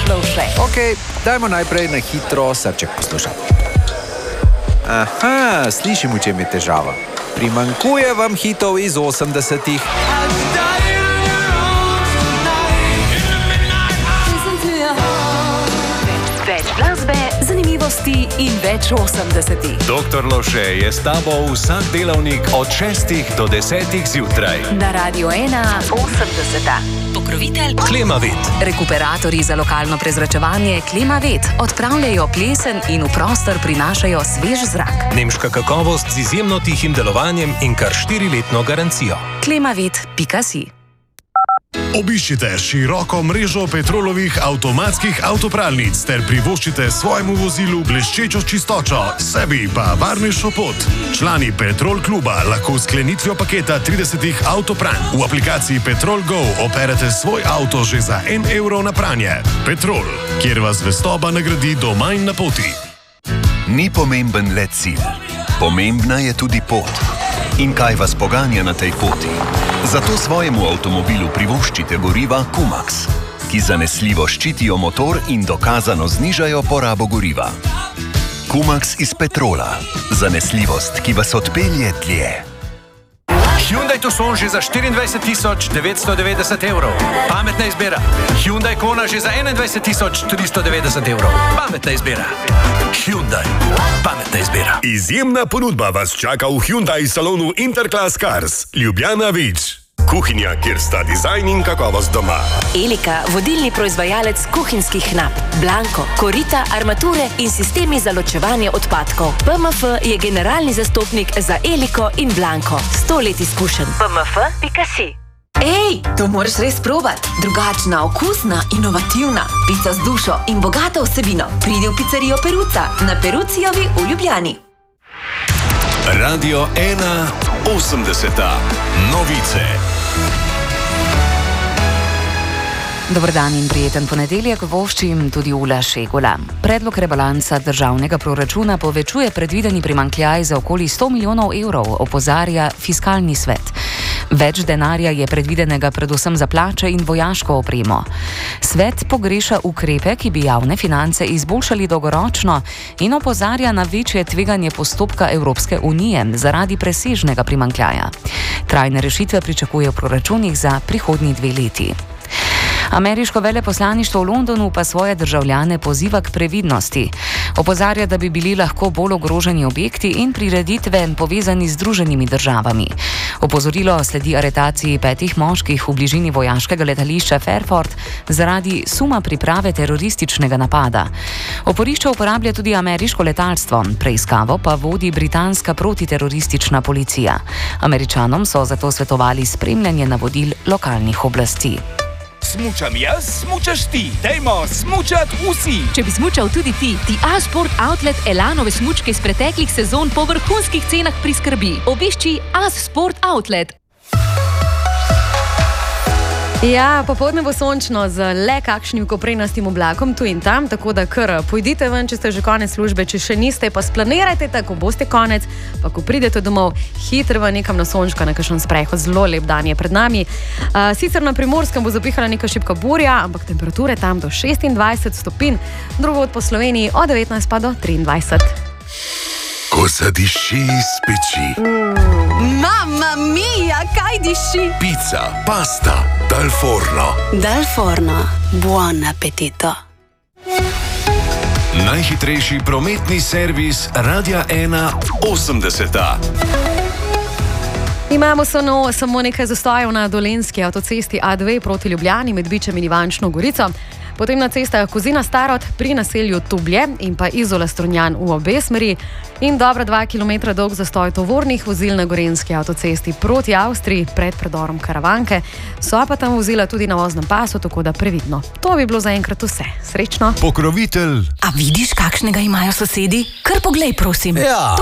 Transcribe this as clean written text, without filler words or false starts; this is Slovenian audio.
Lovše. Ok, dajmo najprej na hitro srček poslušati. Aha, slišim, v čem je težava. Primanjkuje vam hitov iz 80-ih. Več glasbe, zanimivosti in več 80-ih. Doktor Lovše je s tabo vsak delavnik od 6 do 10 zjutraj. Na Radio 1 80. Pokrovitelj Klimavet. Rekuperatorji za lokalno prezračevanje Klimavet odpravljajo plesen in v prostor prinašajo svež zrak. Nemška kakovost z izjemno tihim delovanjem in kar 4-letno garancijo. Klimavet.si. Obiščite široko mrežo Petrolovih avtomatskih avtopralnic ter privoščite svojemu vozilu bleščečo čistočo, sebi pa varnejšo pot. Člani Petrol kluba lahko s sklenitvijo paketa 30 avtopranj v aplikaciji Petrol Go operete svoj avto že za 1 evro na pranje. Petrol, kjer vas zvestoba nagradi doma in na poti. Ni pomemben le cilj, pomembna je tudi pot. In kaj vas poganja na tej poti? Zato svojemu avtomobilu privoščite goriva Kumax, ki zanesljivo ščitijo motor in dokazano znižajo porabo goriva. Kumax iz Petrola. Zanesljivost, ki vas odpelje dlje. Hyundai Tucson že za 24.990 evrov. Pametna izbira. Hyundai Kona že za 21.390 evrov. Pametna izbira. Hyundai. Pametna izbira. Izjemna ponudba vas čaka v Hyundai salonu Interclass Cars, Ljubljana Vič. Kuhinja, kjer sta dizajn in kakovost doma. Elika, vodilni proizvajalec kuhinjskih knap. Blanko, korita, armature in sistemi za ločevanje odpadkov. PMF je generalni zastopnik za Eliko in Blanko. 100 let izkušenj. PMF.si. Ej, to moraš res probati. Drugačna, okusna, inovativna. Pica z dušo in bogata vsebino. Pridi v pizzerijo Peruca na Perucijovi v Ljubljani. Radio 1 80. Novice. Dober dan in prijeten ponedeljek voščim tudi Ula Šegula. Predlog rebalansa državnega proračuna povečuje predvideni primanjkljaj za okoli 100 milijonov evrov, opozarja Fiskalni svet. Več denarja je predvidenega predvsem za plače in vojaško opremo. Svet pogreša ukrepe, ki bi javne finance izboljšali dolgoročno in opozarja na večje tveganje postopka Evropske unije zaradi presežnega primanjkljaja. Trajne rešitve pričakuje v proračunih za prihodnji 2 leti. Ameriško veleposlaništvo v Londonu pa svoje državljane poziva k previdnosti. Opozarja, da bi bili lahko bolj ogroženi objekti in prireditve povezani z Združenimi državami. Opozorilo sledi aretaciji 5 moških v bližini vojaškega letališča Fairford zaradi suma priprave terorističnega napada. Oporišče uporablja tudi ameriško letalstvo, preiskavo pa vodi britanska protiteroristična policija. Američanom so zato svetovali spremljanje navodil lokalnih oblasti. Smučam jaz, smučaš ti. Dajmo smučat vsi. Če bi smučal tudi ti, ti A-Sport Outlet Elanove smučke iz preteklih sezon po vrhunskih cenah priskrbi. Obišči A-Sport Outlet. Ja, popoldne bo sončno z le kakšnim koprenastim oblakom tu in tam, tako da kar pojdite ven, če ste že konec službe, če še niste, pa splanirajte tako, boste konec, pa ko pridete domov, hitro v nekam na sončka, na kakšen sprehod, zelo lep dan je pred nami. Sicer na Primorskem bo zapihala neka šibka burja, ampak temperature tam do 26 stopinj, drugod po Sloveniji od 19 pa do 23. Ko zadiši iz peči. Mamma mia, kaj diši? Pizza, pasta, dal forno. Dal forno, buon appetito. Najhitrejši prometni servis Radia 1 80. Imamo samo nekaj zastojev na Dolenjski avtocesti A2 proti Ljubljani med Bičem in Ivančno Gorico. Potem na cestah Kozina Starod pri naselju Tublje in pa Izola Strunjan v obe smeri in dobra 2 km dolg zastoj tovornih vozil na Gorenjski avtocesti proti Avstriji pred predorom Karavanke. So pa tam vozila tudi na voznem pasu, tako da previdno. To bi bilo zaenkrat vse. Srečno. Pokrovitelj. A vidiš, kakšnega imajo sosedi? Kar poglej, prosim. Ja.